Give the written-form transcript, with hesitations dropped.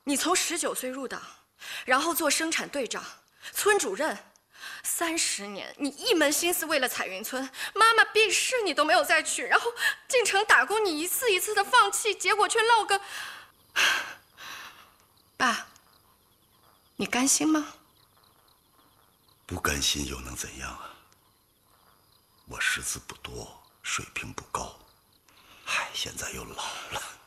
你从19岁入党，然后做生产队长、村主任，30年，你一门心思为了彩云村，妈妈避世你都没有再去，然后进城打工，你一次一次的放弃，结果却落个……爸，你甘心吗？ 不甘心又能怎样啊？我识字不多，水平不高，嗨，现在又老了。